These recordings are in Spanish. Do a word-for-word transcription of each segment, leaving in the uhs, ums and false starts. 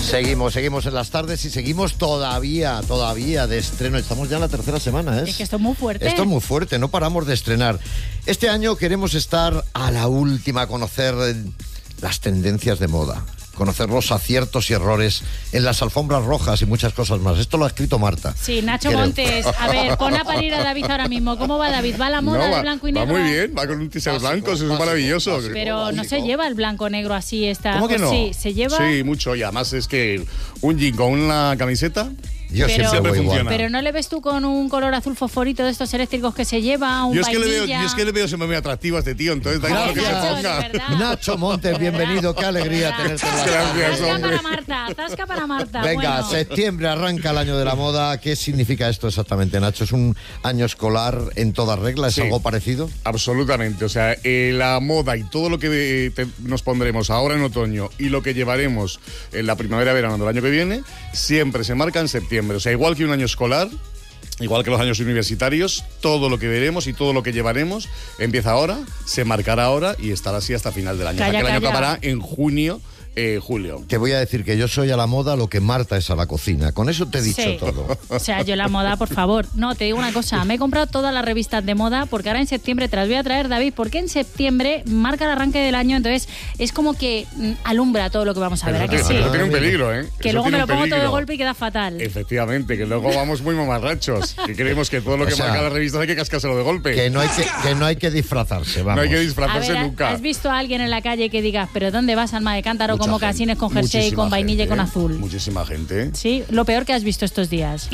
Seguimos, seguimos en las tardes y seguimos todavía, todavía de estreno. Estamos ya en la tercera semana, ¿eh? Es que esto es muy fuerte. Esto es muy fuerte, no paramos de estrenar. Este año queremos estar a la última, conocer las tendencias de moda, conocer los aciertos y errores en las alfombras rojas y muchas cosas más. Esto lo ha escrito Marta. Sí, Nacho Creo. Montes. A ver, pon a parir a David ahora mismo. ¿Cómo va David? ¿Va la moda No, de va, blanco y va negro? muy bien, va con un t-shirt blanco, eso es maravilloso. Pero no se lleva el blanco-negro así. Está, ¿Cómo que no? Sí, se lleva... Sí, mucho, y además es que un jean con una camiseta... Yo Pero- siempre voy igual. funciona. Pero ¿no le ves tú con un color azul fosforito de estos eléctricos que se lleva, un Yo es, que le veo, vainilla? yo es que le veo siempre muy atractivo a este tío, entonces da igual lo que se Nacho, de ponga. verdad. Nacho Montes, bienvenido, qué alegría tenerte en la Gracias, Tasca hombre. para Marta, tasca para Marta. Venga, bueno. septiembre arranca el año de la moda. ¿Qué significa esto exactamente, Nacho? ¿Es un año escolar en toda regla? ¿Es Sí. algo parecido? Absolutamente, o sea, eh, la moda y todo lo que eh, te- nos pondremos ahora en otoño y lo que llevaremos en la primavera-verano del año que viene, siempre se marca en septiembre. O sea, igual que un año escolar, igual que los años universitarios, todo lo que veremos y todo lo que llevaremos empieza ahora, se marcará ahora y estará así hasta final del año. Calla, o sea, que el año calla. acabará en junio, eh, julio. Te voy a decir que yo soy a la moda lo que Marta es a la cocina. Con eso te he dicho Sí. todo. O sea, yo la moda, por favor. No, te digo una cosa, me he comprado todas las revistas de moda porque ahora en septiembre te las voy a traer, David, porque en septiembre marca el arranque del año, entonces es como que mm, alumbra todo lo que vamos a ver. ¿A que Eso sí? tiene un peligro, ¿eh? Que Eso luego me tiene lo un pongo todo de peligro. golpe y queda fatal. Efectivamente, que luego vamos muy mamarrachos. Que creemos que todo lo O que sea, marca las revistas hay que cascárselo de golpe. Que no hay que, que, no hay que disfrazarse, vamos. No hay que A disfrazarse ver, nunca. ¿has visto a alguien en la calle que digas, pero ¿dónde vas, alma de cántaro, Mucha como gente, casines con jersey, muchísima con vainilla y gente, con ¿eh? azul? Muchísima gente. Sí, lo peor que has visto estos días.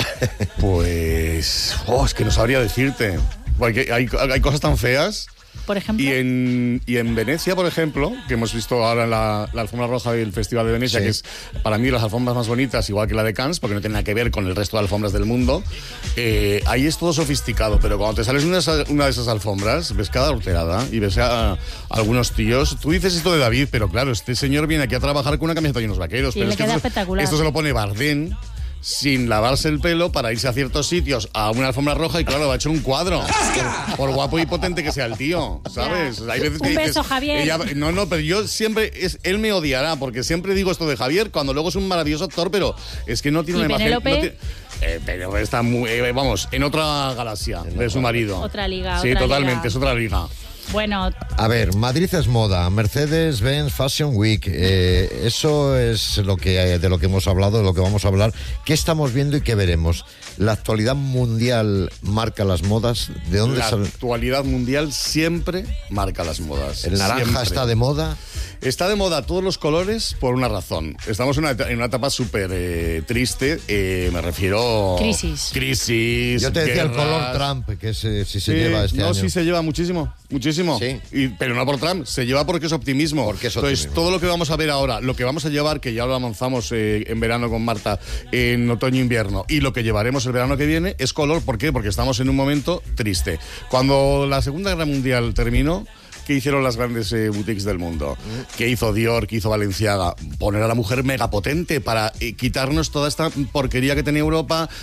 Pues. Oh, es que no sabría decirte. Porque hay, hay cosas tan feas. Por ejemplo. Y en, y en Venecia, por ejemplo, que hemos visto ahora la, la alfombra roja del Festival de Venecia, Sí. que es para mí las alfombras más bonitas, igual que la de Cannes, porque no tiene nada que ver con el resto de alfombras del mundo. Eh, ahí es todo sofisticado, pero cuando te sales una, de esas- una de esas alfombras, ves cada horterada y ves a, a algunos tíos. Tú dices esto de David, pero claro, este señor viene aquí a trabajar con una camiseta y unos vaqueros. Y pero le es que queda esto, espectacular. esto se lo pone Bardem sin lavarse el pelo para irse a ciertos sitios a una alfombra roja y claro, va a echar un cuadro. Por, por guapo y potente que sea el tío, ¿sabes? Ya. Hay veces Un que beso, dices, Javier. ella- no, no, pero yo siempre, es, él me odiará porque siempre digo esto de Javier cuando luego es un maravilloso actor, pero es que no tiene ¿Y una imagen... Penélope? no tiene- eh, Penélope está muy, eh, vamos, en otra galaxia de su marido. Otra liga, Sí, otra totalmente, liga. es otra liga. Bueno, A ver, Madrid es moda, Mercedes-Benz Fashion Week, eh, eso es lo que eh, de lo que hemos hablado, de lo que vamos a hablar. ¿Qué estamos viendo y qué veremos? La actualidad mundial marca las modas. ¿De dónde La sale? actualidad mundial siempre marca las modas. ¿El naranja siempre. está de moda? Está de moda todos los colores por una razón. Estamos en una, eta- en una etapa súper eh, triste. eh, me refiero... Crisis. Crisis. Yo te decía el color guerras. Trump, que se, si se Sí, lleva este no, año. sí se lleva muchísimo, muchísimo. Sí. Y- pero no por Trump, se lleva porque es optimismo. Porque es Entonces, optimismo. todo lo que vamos a ver ahora, lo que vamos a llevar, que ya lo avanzamos eh, en verano con Marta, en otoño-invierno, y lo que llevaremos el verano que viene, es color. ¿Por qué? Porque estamos en un momento triste. Cuando la Segunda Guerra Mundial terminó, ¿qué hicieron las grandes eh, boutiques del mundo? ¿Qué hizo Dior? ¿Qué hizo Balenciaga? Poner a la mujer megapotente para eh, quitarnos toda esta porquería que tenía Europa,